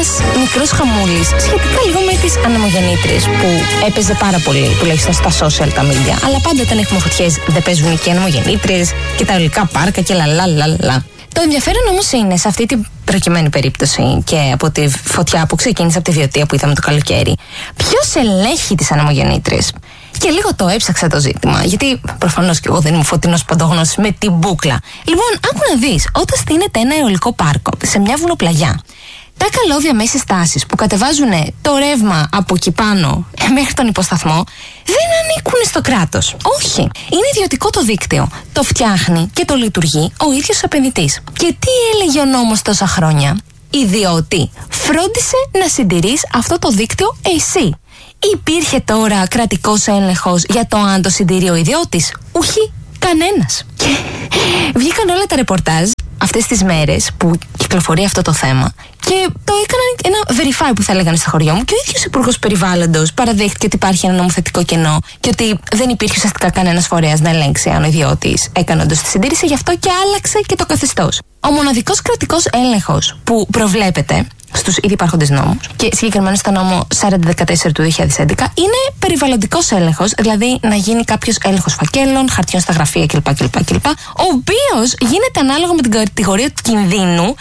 ένας μικρός χαμούλης σχετικά λίγο με τις ανεμογεννήτριες που έπαιζε πάρα πολύ, τουλάχιστον στα social τα media. Αλλά πάντα όταν έχουμε φωτιές δεν παίζουν και ανεμογεννήτριες και τα ολικά πάρκα και λαλαλαλα. Το ενδιαφέρον όμως είναι σε αυτή την προκειμένη περίπτωση και από τη φωτιά που ξεκίνησε από τη Βιωτία που είδαμε το καλοκαίρι, ποιος ελέγχει τις ανεμογεννήτριες. Και λίγο το έψαξα το ζήτημα, γιατί προφανώς και εγώ δεν είμαι φωτεινός παντόγνος με την μπούκλα. Λοιπόν, άκου να δεις, όταν στείνεται ένα αιωλικό πάρκο σε μια βουνοπλαγιά, τα καλώδια μέσα στάσεις που κατεβάζουν το ρεύμα από εκεί πάνω μέχρι τον υποσταθμό δεν ανήκουν στο κράτος. Όχι. Είναι ιδιωτικό το δίκτυο. Το φτιάχνει και το λειτουργεί ο ίδιος ο επενδυτής. Και τι έλεγε ο νόμος τόσα χρόνια? Ιδιώτη, φρόντισε να συντηρείς αυτό το δίκτυο εσύ. Υπήρχε τώρα κρατικός έλεγχος για το αν το συντηρεί ο ιδιώτης? Όχι, κανένας. Και βγήκαν όλα τα ρεπορτάζ αυτές τις μέρες που κυκλοφορεί αυτό το θέμα και το έκαναν ένα verify που θα λέγανε στο χωριό μου και ο ίδιος Υπουργός Περιβάλλοντος παραδέχτηκε ότι υπάρχει ένα νομοθετικό κενό και ότι δεν υπήρχε ουσιαστικά κανένας φορέας να ελέγξει αν ο ιδιώτης έκανε όντως τη συντήρηση, γι' αυτό και άλλαξε και το καθεστώς. Ο μοναδικός κρατικός έλεγχος που προβλέπεται στους ήδη υπάρχοντες νόμους και συγκεκριμένα στο νόμο 4014 του 2011 είναι περιβαλλοντικός έλεγχος, δηλαδή να γίνει κάποιος έλεγχος φακέλων, χαρτιών στα γραφεία κλπ. Ο οποίος γίνεται ανάλογα με την κατηγορία του κινδύνου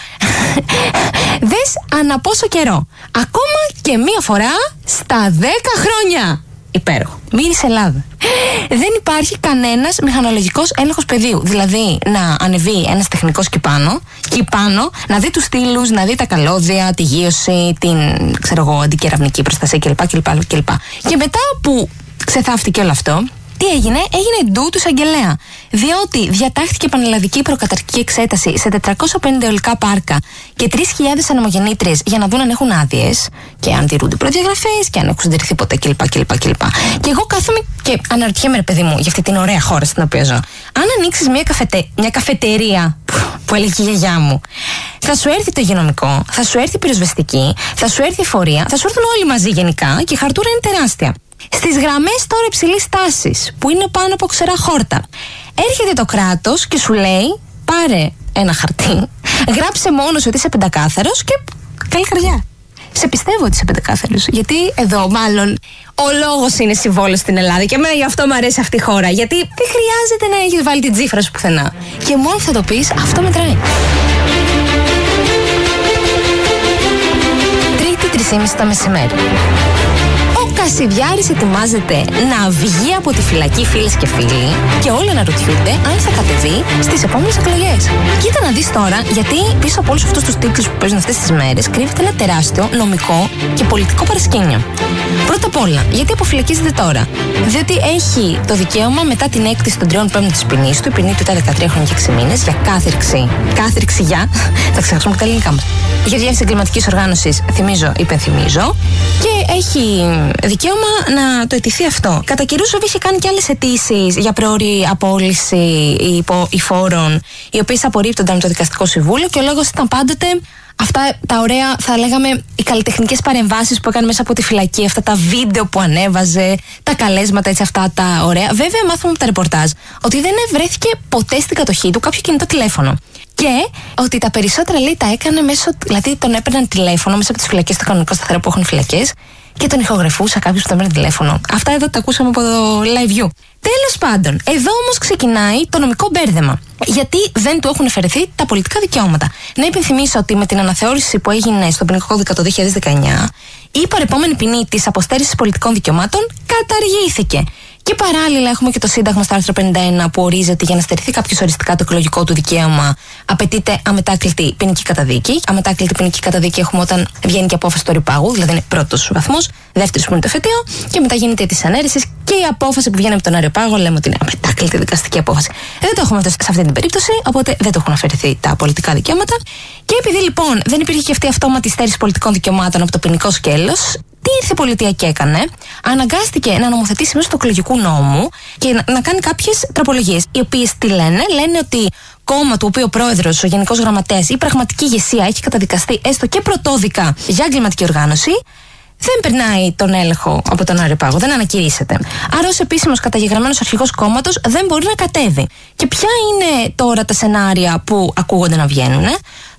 δες ανά πόσο καιρό. Ακόμα και μία φορά στα 10 χρόνια. Υπέροχο. Μύρισε Ελλάδα. Δεν υπάρχει κανένας μηχανολογικός έλεγχος πεδίου. Δηλαδή να ανεβεί ένας τεχνικός εκεί πάνω, να δει τους στήλους, να δει τα καλώδια, τη γείωση, την αντικεραυνική προστασία κλπ. Και μετά που ξεθάφτηκε όλο αυτό, τι έγινε? Έγινε ντου του εισαγγελέα. Διότι διατάχθηκε πανελλαδική προκαταρκτική εξέταση σε 450 αιωλικά πάρκα και 3.000 ανεμογεννήτριες για να δουν αν έχουν άδειες και αν τηρούνται προδιαγραφές και αν έχουν συντηρηθεί ποτέ κλπ. Και εγώ κάθομαι και αναρωτιέμαι, ρε παιδί μου, για αυτή την ωραία χώρα στην οποία ζω. Αν ανοίξεις μια καφετερία που έλεγε η γιαγιά μου, θα σου έρθει το υγειονομικό, θα σου έρθει η πυροσβεστική, θα σου έρθει η φορεία, θα σου έρθουν όλοι μαζί γενικά και η χαρτούρα είναι τεράστια. Στις γραμμές τώρα υψηλής τάσης, που είναι πάνω από ξερά χόρτα, έρχεται το κράτος και σου λέει: πάρε ένα χαρτί, γράψε μόνος ότι είσαι πεντακάθαρος και καλή χαριά. Σε πιστεύω ότι είσαι πεντακάθαρος, γιατί εδώ μάλλον ο λόγος είναι συμβόλαιο στην Ελλάδα και εμένα γι' αυτό μου αρέσει αυτή η χώρα. Γιατί δεν χρειάζεται να έχεις βάλει την τσίφρα σου πουθενά. Και μόνο θα το πεις, αυτό μετράει. Τρίτη 3:30 το μεσημέρι. Ο Κασιδιάρης ετοιμάζεται να βγει από τη φυλακή, φίλες και φίλοι, και όλοι αναρωτιούνται αν θα κατεβεί στις επόμενες εκλογές. Κοίτα να δεις τώρα, γιατί πίσω από όλους αυτούς τους τίτλους που παίζουν αυτές τις μέρες κρύβεται ένα τεράστιο νομικό και πολιτικό παρασκήνιο. Πρώτα απ' όλα, γιατί αποφυλακίζεται τώρα? Διότι έχει το δικαίωμα μετά την έκτηση των 3/5 της ποινής του, η ποινή του ήταν 13 χρόνια και 6 μήνες, για κάθριξη για. Θα ξεχάσουμε και τα ελληνικά μας. Για διεύθυνση εγκληματικής οργάνωσης, υπενθυμίζω, και έχει δικαίωμα να το αιτηθεί αυτό. Κατά καιρούς είχε κάνει και άλλες αιτήσεις για προώρη απόλυση υφόρων, οι οποίες απορρίπτονταν με το δικαστικό συμβούλιο, και ο λόγος ήταν πάντοτε αυτά τα ωραία, θα λέγαμε, οι καλλιτεχνικές παρεμβάσεις που έκανε μέσα από τη φυλακή, αυτά τα βίντεο που ανέβαζε, τα καλέσματα, έτσι, αυτά τα ωραία. Βέβαια, μάθαμε από τα ρεπορτάζ ότι δεν βρέθηκε ποτέ στην κατοχή του κάποιο κινητό τηλέφωνο. Και ότι τα περισσότερα, λέει, τα έκανε μέσω. Δηλαδή, τον έπαιρναν τηλέφωνο μέσα από τις φυλακές, τα κανονικά σταθερά που έχουν φυλακές, και τον ηχογραφούσα κάποιος που τον έπαιρνε τηλέφωνο. Αυτά εδώ τα ακούσαμε από το Live View. Τέλος πάντων, εδώ όμως ξεκινάει το νομικό μπέρδεμα. Γιατί δεν του έχουν αφαιρεθεί τα πολιτικά δικαιώματα. Να υπενθυμίσω ότι με την αναθεώρηση που έγινε στον ποινικό κώδικα το 2019, η παρεπόμενη ποινή της αποστέρησης πολιτικών δικαιωμάτων καταργήθηκε. Και παράλληλα έχουμε και το Σύνταγμα στο άρθρο 51 που ορίζει ότι για να στερηθεί κάποιος οριστικά το εκλογικό του δικαίωμα απαιτείται αμετάκλητη ποινική καταδίκη. Αμετάκλητη ποινική καταδίκη έχουμε όταν βγαίνει και απόφαση του ορυπάγου, δηλαδή είναι πρώτος βαθμός, δεύτερος που είναι το εφετείο, και μετά γίνεται της ανέρεσης, και η απόφαση που βγαίνει από τον ορυπάγο λέμε ότι είναι αμετάκλητη δικαστική απόφαση. Δεν το έχουμε αυτό σε αυτή την περίπτωση, οπότε δεν το έχουν αφαιρεθεί τα πολιτικά δικαιώματα. Και επειδή λοιπόν δεν υπήρχε και αυτή η αυτόματη στέρηση πολιτικών δικαιωμάτων από το ποινικό σκέλος, τι ήρθε η πολιτεία και έκανε? Αναγκάστηκε να νομοθετήσει μέσω του εκλογικού νόμου και να κάνει κάποιες τροπολογίες. Οι οποίες τι λένε? Λένε ότι κόμμα του οποίου ο πρόεδρος, ο γενικός γραμματέας ή η πραγματική ηγεσία έχει καταδικαστεί έστω και πρωτόδικα για εγκληματική οργάνωση, δεν περνάει τον έλεγχο από τον Άριο Πάγο, δεν ανακηρύσσεται. Άρα, ως επίσημος καταγεγραμμένος αρχηγός κόμματος δεν μπορεί να κατέβει. Και ποια είναι τώρα τα σενάρια που ακούγονται να βγαίνουν?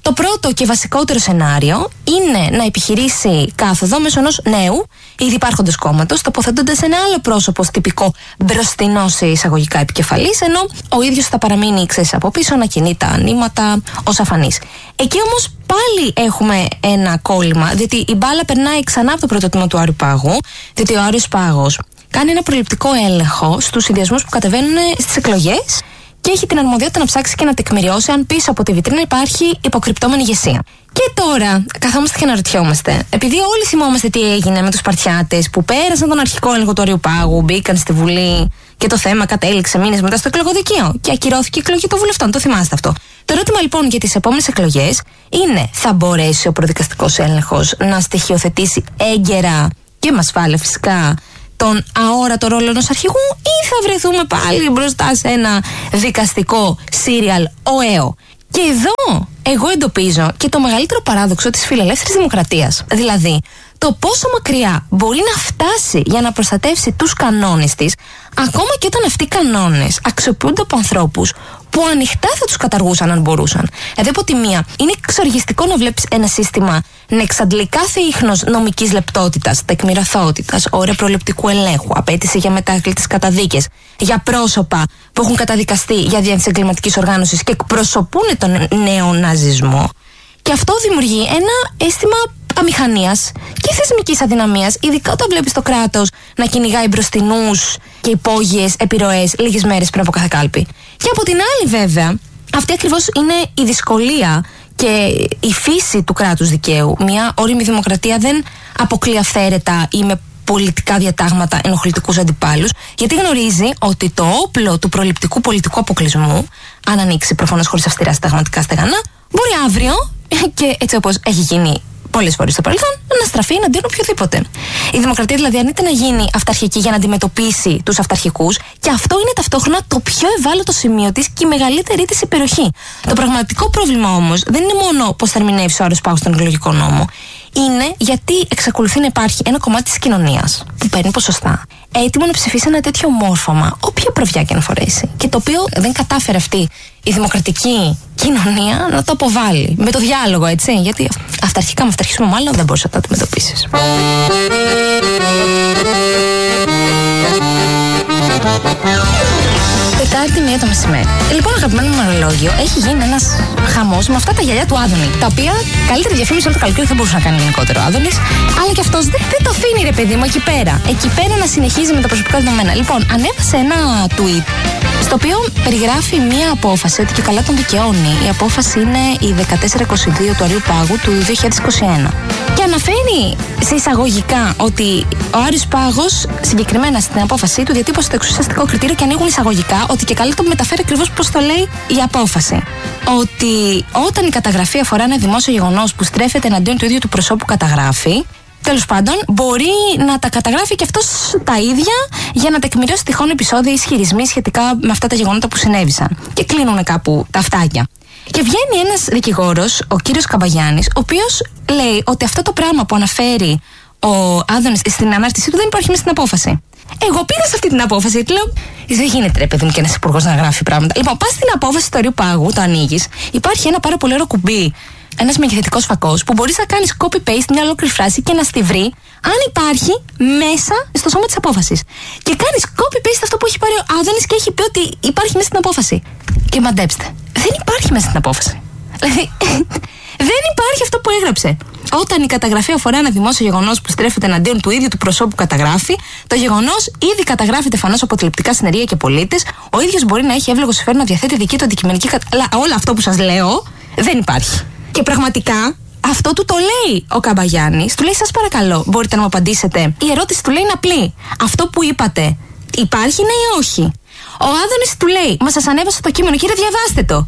Το πρώτο και βασικότερο σενάριο είναι να επιχειρήσει κάθοδο μέσω ενός νέου, ήδη υπάρχοντος κόμματος, τοποθετώντας ένα άλλο πρόσωπο ως τυπικό μπροστινό σε εισαγωγικά επικεφαλής, ενώ ο ίδιος θα παραμείνει από πίσω να κινεί τα νήματα ως αφανής. Εκεί όμως πάλι έχουμε ένα κόλλημα, διότι η μπάλα περνάει ξανά από το πρώτο τμήμα του Άριου Πάγου, διότι ο Άριος Πάγος κάνει ένα προληπτικό έλεγχο στους συνδυασμούς που κατεβαίνουν στις εκλογές και έχει την αρμοδιότητα να ψάξει και να τεκμηριώσει αν πίσω από τη βιτρίνα υπάρχει υποκρυπτόμενη ηγεσία. Και τώρα καθόμαστε και αναρωτιόμαστε, επειδή όλοι θυμόμαστε τι έγινε με τους Σπαρτιάτες που πέρασαν τον αρχικό έλεγχο του Άριου Πάγου, μπήκαν στη Βουλή και το θέμα κατέληξε μήνες μετά στο εκλογοδικείο και ακυρώθηκε η εκλογή των βουλευτών. Το θυμάστε αυτό. Το ερώτημα λοιπόν για τις επόμενες εκλογές είναι: θα μπορέσει ο προδικαστικός έλεγχος να στοιχειοθετήσει έγκαιρα και με ασφάλεια φυσικά τον αόρατο ρόλο ενός αρχηγού, ή θα βρεθούμε πάλι μπροστά σε ένα δικαστικό σύριαλ ΟΕΟ? Και εδώ εγώ εντοπίζω και το μεγαλύτερο παράδοξο της φιλελεύθερης δημοκρατίας. Δηλαδή, το πόσο μακριά μπορεί να φτάσει για να προστατεύσει τους κανόνες της, ακόμα και όταν αυτοί οι κανόνες αξιοποιούνται από ανθρώπους που ανοιχτά θα τους καταργούσαν αν μπορούσαν. Δηλαδή, από τη μία, είναι εξοργιστικό να βλέπεις ένα σύστημα να εξαντλεί κάθε ίχνος νομικής λεπτότητας, τεκμηριωθότητας, όρια προληπτικού ελέγχου, απέτηση για μετάκλητες καταδίκες, για πρόσωπα που έχουν καταδικαστεί για διεύθυνση εγκληματικής οργάνωσης και εκπροσωπούν τον νεοναζισμό. Και αυτό δημιουργεί ένα αίσθημα αμηχανίας και θεσμικής αδυναμίας, ειδικά όταν βλέπεις το κράτος να κυνηγάει μπροστινούς και υπόγειες επιρροές λίγες μέρες πριν από κάθε κάλπη. Και από την άλλη, βέβαια, αυτή ακριβώς είναι η δυσκολία και η φύση του κράτους δικαίου. Μια όριμη δημοκρατία δεν αποκλεί αυθαίρετα ή με πολιτικά διατάγματα ενοχλητικούς αντιπάλους, γιατί γνωρίζει ότι το όπλο του προληπτικού πολιτικού αποκλεισμού, αν ανοίξει προφανώς χωρίς αυστηρά συνταγματικά στεγανά, μπορεί αύριο, και έτσι όπως έχει γίνει πολλές φορές στο παρελθόν, να στραφεί εναντίον οποιοδήποτε. Η δημοκρατία δηλαδή αρνείται να γίνει αυταρχική για να αντιμετωπίσει τους αυταρχικούς, και αυτό είναι ταυτόχρονα το πιο ευάλωτο σημείο της και η μεγαλύτερη της υπεροχή. Το πραγματικό πρόβλημα όμως δεν είναι μόνο πώς θα ερμηνεύσει ο Άριος Πάγος τον εκλογικό νόμο. Είναι γιατί εξακολουθεί να υπάρχει ένα κομμάτι της κοινωνίας που παίρνει ποσοστά, έτοιμο να ψηφίσει ένα τέτοιο μόρφωμα, όποια προβιά και να φορέσει, και το οποίο δεν κατάφερε αυτή η δημοκρατική κοινωνία να το αποβάλει. Με το διάλογο, έτσι. Γιατί αυταρχικά με αυταρχισμό, μάλλον δεν μπορείς να τα αντιμετωπίσεις. Τετάρτη 1 το μεσημέρι. Λοιπόν, αγαπημένο μου ημερολόγιο, έχει γίνει ένας χαμός με αυτά τα γυαλιά του Άδωνη. Τα οποία καλύτερη διαφήμιση όλο το καλοκαίρι δεν μπορούσε να κάνει γενικότερο ο Άδωνης. Αλλά και αυτός δεν το αφήνει, ρε παιδί μου, εκεί πέρα. Εκεί πέρα να συνεχίζει με τα προσωπικά δεδομένα. Λοιπόν, ανέβασε ένα tweet στο οποίο περιγράφει μία απόφαση ότι και καλά τον δικαιώνει. Η απόφαση είναι η 1422 του Αρίου Πάγου του 2021. Και αναφέρει σε εισαγωγικά ότι ο Άρης Πάγος συγκεκριμένα στην απόφασή του διατύπωσε το εξουσιαστικό κριτήριο, και ανοίγουν εισαγωγικά, ότι και καλά το μεταφέρει ακριβώς πώς το λέει η απόφαση. Ότι όταν η καταγραφή αφορά ένα δημόσιο γεγονός που στρέφεται εναντίον του ίδιου του προσώπου καταγράφει, τέλος πάντων, μπορεί να τα καταγράφει και αυτός τα ίδια για να τεκμηριώσει τυχόν επεισόδια ή ισχυρισμοί σχετικά με αυτά τα γεγονότα που συνέβησαν. Και κλείνουν κάπου τα αυτάκια. Και βγαίνει ένας δικηγόρος, ο κύριος Καμπαγιάννης, ο οποίος λέει ότι αυτό το πράγμα που αναφέρει ο Άδωνης στην ανάρτησή του δεν υπάρχει μέσα στην απόφαση. Εγώ πήγα σε αυτή την απόφαση γιατί λέω: δεν γίνεται, ρε παιδί μου, και ένας υπουργός να γράφει πράγματα. Λοιπόν, πας στην απόφαση του Αρίου Πάγου, το ανοίγεις, υπάρχει ένα πάρα πολύ ωραίο κουμπί, ένας μεγεθυντικός φακός, που μπορείς να κάνεις copy-paste μια ολόκληρη φράση και να στη βρει αν υπάρχει μέσα στο σώμα της απόφασης. Και κάνεις copy-paste αυτό που έχει πάρει ο Άδωνης και έχει πει ότι υπάρχει μέσα στην απόφαση. Και μαντέψτε, δεν υπάρχει μέσα στην απόφαση. Δηλαδή, δεν υπάρχει αυτό που έγραψε. Όταν η καταγραφή αφορά ένα δημόσιο γεγονός που στρέφεται εναντίον του ίδιου του προσώπου καταγράφει, το γεγονός ήδη καταγράφεται φανώς από τηλεπτικά συνεργεία και πολίτες, ο ίδιος μπορεί να έχει εύλογο συμφέρον να διαθέτει δική του αντικειμενική αλλά όλο αυτό που σας λέω δεν υπάρχει. Και πραγματικά αυτό του το λέει ο Καμπαγιάννης. Του λέει: σας παρακαλώ, μπορείτε να μου απαντήσετε? Η ερώτηση του λέει είναι απλή. Αυτό που είπατε υπάρχει, ναι ή όχι? Ο Άδωνης του λέει: μα σας ανέβασα το κείμενο, κύριε, διαβάστε το.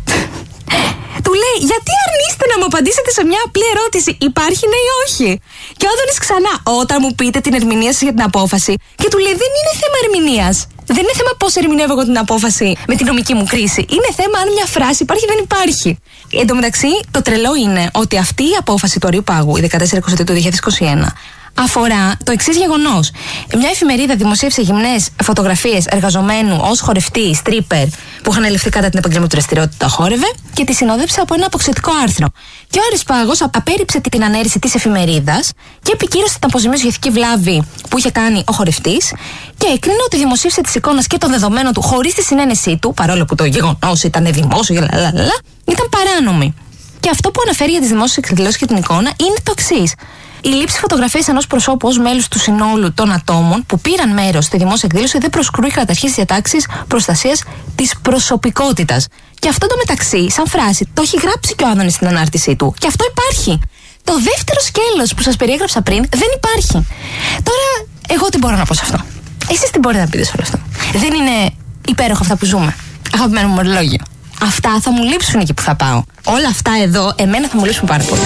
Του λέει: γιατί αρνείστε να μου απαντήσετε σε μια απλή ερώτηση, υπάρχει, ναι ή όχι? Και ο Άδωνης ξανά: όταν μου πείτε την ερμηνεία σας για την απόφαση. Και του λέει: δεν είναι θέμα ερμηνείας. Δεν είναι θέμα πώς ερμηνεύω εγώ την απόφαση με την νομική μου κρίση. Είναι θέμα αν μια φράση υπάρχει ή δεν υπάρχει. Εν τω μεταξύ, το τρελό είναι ότι αυτή η απόφαση του Αρίου Πάγου, η 1422 του 2021, αφορά το εξής γεγονός. Μια εφημερίδα δημοσίευσε γυμνές φωτογραφίες εργαζομένου ως χορευτή, stripper, που είχαν ληφθεί κατά την επαγγελματική δραστηριότητα, χόρευε και τη συνόδεψε από ένα αποξωτικό άρθρο. Και ο Άρης Πάγος απέρριψε την ανέρεση της εφημερίδας και επικύρωσε την αποζημίωση για ηθική βλάβη που είχε κάνει ο χορευτής και έκρινε ότι η δημοσίευση της εικόνας και των δεδομένων του χωρίς τη συνένεσή του, παρόλο που το γεγονός ήταν δημόσιο, ήταν παράνομη. Και αυτό που αναφέρει για τις δημόσιες εκδηλώσεις και την εικόνα είναι το εξής. Η λήψη φωτογραφίας ενός προσώπου ως μέλους του συνόλου των ατόμων που πήραν μέρος στη δημόσια εκδήλωση δεν προσκρούει καταρχήν στις διατάξεις προστασίας της προσωπικότητας. Και αυτό το μεταξύ, σαν φράση, το έχει γράψει και ο Άδωνης στην ανάρτησή του. Και αυτό υπάρχει. Το δεύτερο σκέλος που σας περιέγραψα πριν δεν υπάρχει. Τώρα, εγώ τι μπορώ να πω σε αυτό. Εσείς τι μπορείτε να πείτε σε όλο αυτό. Δεν είναι υπέροχα αυτά που ζούμε. Αγαπημένο μου ορολόγιο. Αυτά θα μου λείψουν εκεί που θα πάω. Όλα αυτά εδώ, εμένα θα μου λείψουν πάρα πολύ.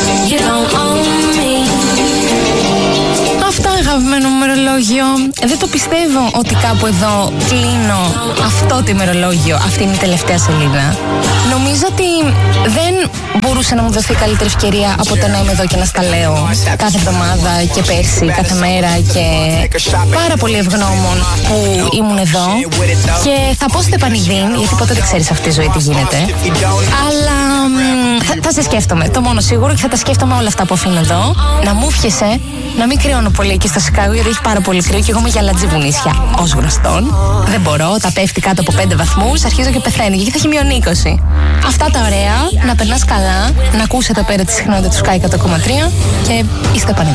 Αυτό, αγαπημένο μου ημερολόγιο. Δεν το πιστεύω ότι κάπου εδώ κλείνω αυτό το ημερολόγιο. Αυτή είναι η τελευταία σελίδα. Νομίζω ότι δεν μπορούσε να μου δοθεί καλύτερη ευκαιρία από το να είμαι εδώ και να στα λέω κάθε εβδομάδα και πέρσι, κάθε μέρα, και πάρα πολύ ευγνώμων που ήμουν εδώ. Και θα πω στο επανειδήν, γιατί ποτέ δεν ξέρεις αυτή η ζωή τι γίνεται. Αλλά θα σε σκέφτομαι. Το μόνο σίγουρο, και θα τα σκέφτομαι όλα αυτά που αφήνω εδώ. Να μου φιεσαι, να μην κρυώνω πολύ εκεί στο Σικάγο, γιατί έχει πάρα πολύ κρύο και εγώ είμαι γυαλατζή βουνίσια. Ως γνωστόν. Δεν μπορώ, τα πέφτει κάτω από 5 βαθμούς, αρχίζω και πεθαίνει. Γιατί θα έχει μείον 20. Αυτά τα ωραία, να περνάς καλά, να ακούσετε πέρα τη συχνότητα του Sky 100,3 και είστε πανεδί.